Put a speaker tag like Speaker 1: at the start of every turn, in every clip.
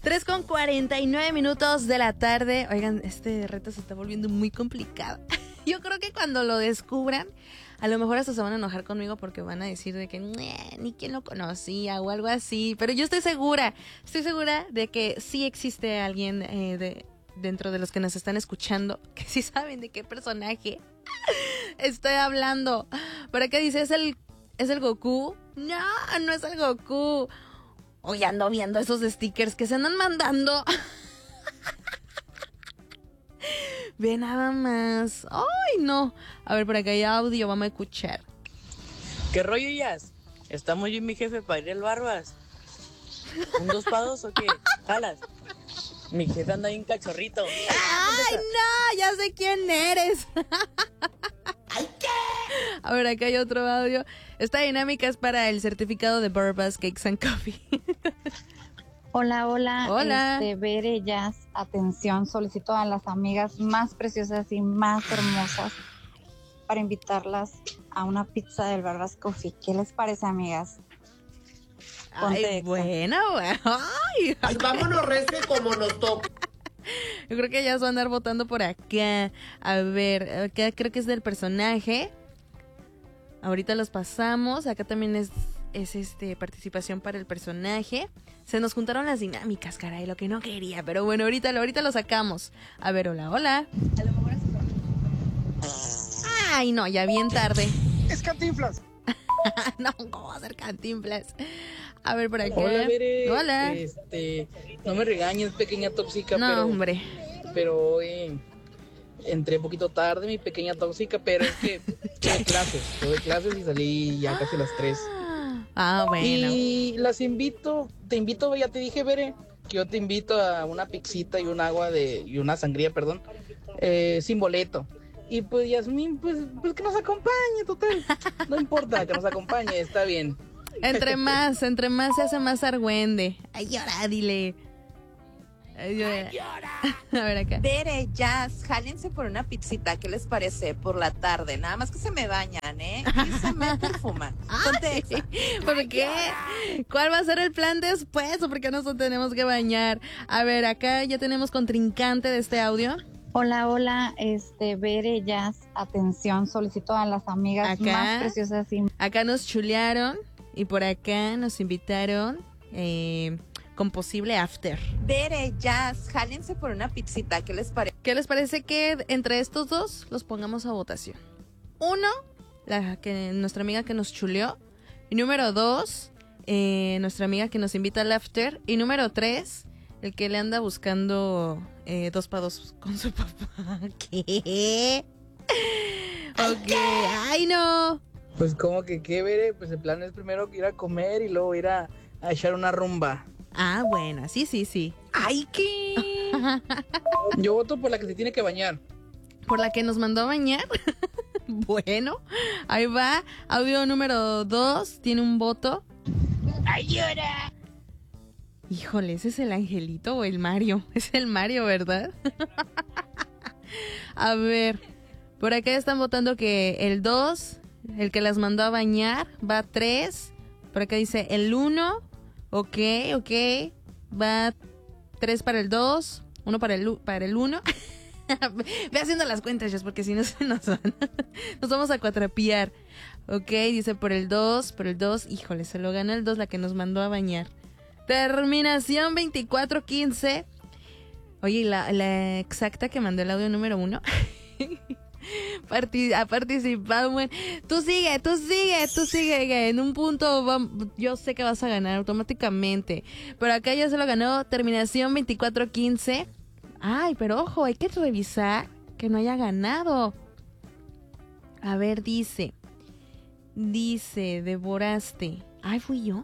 Speaker 1: 3:49 de la tarde. Oigan, este reto se está volviendo muy complicado. Yo creo que cuando lo descubran, a lo mejor hasta se van a enojar conmigo porque van a decir de que ni quien lo conocía o algo así. Pero yo estoy segura de que sí existe alguien dentro de los que nos están escuchando que sí saben de qué personaje estoy hablando. Por acá dice, ¿es el Goku? No, no es el Goku. Hoy ando viendo esos stickers que se andan mandando. Ve nada más. Ay, no. A ver, por acá hay audio, vamos a escuchar.
Speaker 2: ¿Qué rollo, Jazz? ¿Estamos yo y mi jefe para ir al Barbas? ¿Un 2 para 2 o qué? ¿Jalas? Mi jefe anda bien cachorrito.
Speaker 1: ¡Ay, no! Ya sé quién eres.
Speaker 3: ¡Ay, qué!
Speaker 1: A ver, acá hay otro audio. Esta dinámica es para el certificado de Barbas Cakes and Coffee.
Speaker 4: Hola, hola.
Speaker 1: Hola.
Speaker 4: Bere, Jazz, atención, solicito a las amigas más preciosas y más hermosas para invitarlas a una pizza del Barbas Coffee. ¿Qué les parece, amigas? Ponte
Speaker 1: Ay,
Speaker 4: Exa.
Speaker 1: buena, güey. Ay,
Speaker 3: Ay, vámonos recio como nos toca.
Speaker 1: yo creo que ya se va a andar votando por acá. A ver, acá creo que es del personaje. Ahorita los pasamos. Acá también es participación para el personaje. Se nos juntaron las dinámicas, caray, lo que no quería. Pero bueno, ahorita lo sacamos. A ver, hola. Ay, no, ya bien tarde.
Speaker 5: Es Cantinflas.
Speaker 1: No, ¿cómo va a ser Cantinflas? A ver, por acá.
Speaker 2: Hola, Bere.
Speaker 1: Hola.
Speaker 2: No me regañes, pequeña tóxica,
Speaker 1: No, hombre.
Speaker 2: pero hoy entré un poquito tarde, mi pequeña tóxica, pero es que tuve clases y salí ya casi a las 3.
Speaker 1: Ah, bueno.
Speaker 2: Y te invito, ya te dije, Bere, que yo te invito a una pixita y un agua y una sangría, perdón, sin boleto. Y pues Yasmín, pues que nos acompañe, total. No importa que nos acompañe, está bien.
Speaker 1: Entre más se hace más argüende. Ay, llora, dile. Ay, llora. A ver acá.
Speaker 6: Bere, Jazz, jálense por una pizzita, ¿qué les parece? Por la tarde, nada más que se me bañan, ¿eh? Y se me perfuman. Ponte Exa.
Speaker 1: ¿Por qué? ¿Cuál va a ser el plan después? ¿O por qué nos tenemos que bañar? A ver, acá ya tenemos contrincante de este audio.
Speaker 4: Hola, hola. Bere, Jazz, atención, solicito a las amigas
Speaker 1: Acá.
Speaker 4: más preciosas y
Speaker 1: Acá nos chulearon y por acá nos invitaron con posible after.
Speaker 6: Bere, Jazz, jálense por una pizzita, ¿qué les parece?
Speaker 1: ¿Qué les parece que entre estos dos los pongamos a votación? 1, nuestra amiga que nos chuleó. Y número 2, nuestra amiga que nos invita al after. Y número 3, el que le anda buscando 2 para 2 con su papá. ¿Qué? Ok, ay no.
Speaker 2: Pues como que qué, Bere, pues el plan es primero ir a comer y luego ir a echar una rumba.
Speaker 1: Ah, bueno, sí.
Speaker 6: ¡Ay, qué!
Speaker 2: Yo voto por la que se tiene que bañar.
Speaker 1: ¿Por la que nos mandó a bañar? Bueno, ahí va. Audio número 2, tiene un voto.
Speaker 6: ¡Ayuda!
Speaker 1: Híjole, ¿ese es el Angelito o el Mario? Es el Mario, ¿verdad? A ver, por acá están votando que el 2, el que las mandó a bañar, va 3. Por acá dice el 1, ok, va 3 para el 2, 1 para el 1. Ve haciendo las cuentas, ya, porque si no se nos van. Nos vamos a cuatrapiar. Ok, dice por el 2, híjole, se lo gana el 2, la que nos mandó a bañar. Terminación 2415. Oye, la exacta que mandó el audio número 1 ha participado. Bueno, tú sigue. Que en un punto yo sé que vas a ganar automáticamente. Pero acá ya se lo ganó. Terminación 2415. Ay, pero ojo, hay que revisar que no haya ganado. A ver, dice, devoraste. Ay, fui yo.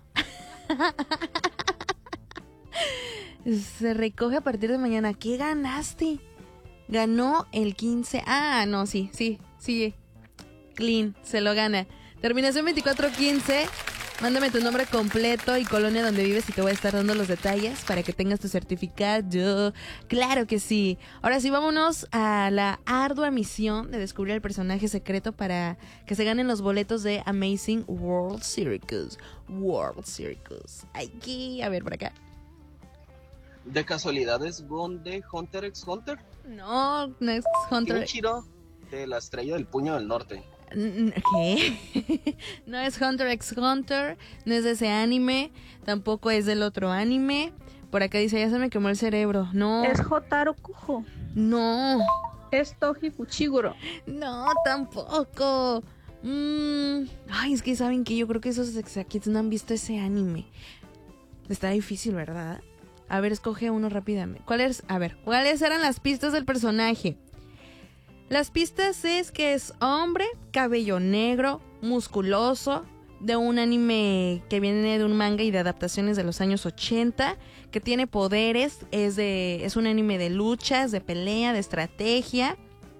Speaker 1: Se recoge a partir de mañana. ¿Qué ganaste? Ganó el 15. Ah, no, sí. Clean, se lo gana. Terminación 2415. Mándame tu nombre completo y colonia donde vives y te voy a estar dando los detalles para que tengas tu certificado. Claro que sí. Ahora sí, vámonos a la ardua misión de descubrir el personaje secreto para que se ganen los boletos de Amazing World Circus. Aquí, a ver, por acá.
Speaker 5: ¿De casualidad es Gon de Hunter x Hunter?
Speaker 1: No, no es Hunter.
Speaker 5: Kenichiro de la Estrella del Puño del Norte.
Speaker 1: ¿Qué? No es Hunter x Hunter, no es de ese anime, tampoco es del otro anime. Por acá dice, ya se me quemó el cerebro. No.
Speaker 7: Es Jotaro Kujo.
Speaker 1: No.
Speaker 7: Es Toji Fuchiguro.
Speaker 1: No, tampoco. Ay, es que saben que yo creo que esos Exakits no han visto ese anime. Está difícil, ¿verdad? A ver, escoge uno rápidamente. ¿Cuáles eran las pistas del personaje? Las pistas es que es hombre, cabello negro, musculoso, de un anime que viene de un manga y de adaptaciones de los años 80, que tiene poderes, es un anime de luchas, de pelea, de estrategia.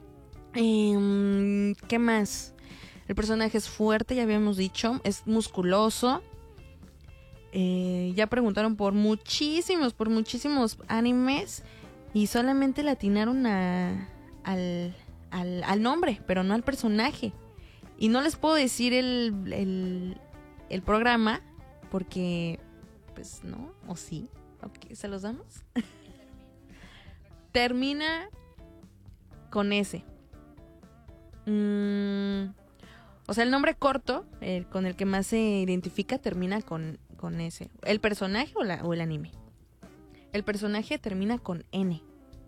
Speaker 1: ¿Qué más? El personaje es fuerte, ya habíamos dicho, es musculoso. Ya preguntaron por muchísimos animes y solamente le atinaron al nombre, pero no al personaje. Y no les puedo decir el programa porque, pues no, o sí. Ok, ¿se los damos? Termina con S. O sea, el nombre corto, con el que más se identifica, termina con S. ¿El personaje o el anime? El personaje termina con N.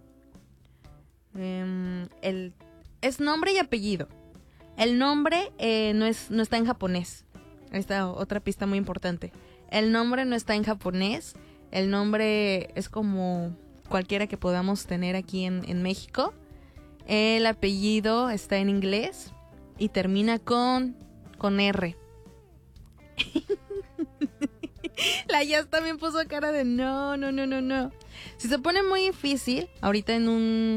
Speaker 1: Es nombre y apellido. El nombre no está en japonés. Esta otra pista muy importante. El nombre no está en japonés. El nombre es como cualquiera que podamos tener aquí en México. El apellido está en inglés y termina con R. La Jazz también puso cara de no. Si se pone muy difícil, ahorita en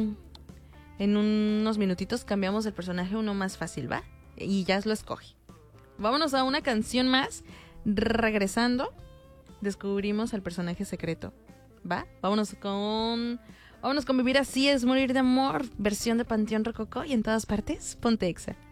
Speaker 1: unos minutitos cambiamos el personaje a uno más fácil, ¿va? Y Jazz lo escoge. Vámonos a una canción más. Regresando, descubrimos al personaje secreto, ¿va? Vámonos con Vivir así es morir de amor, versión de Panteón Rococó, y en todas partes, ponte Exa.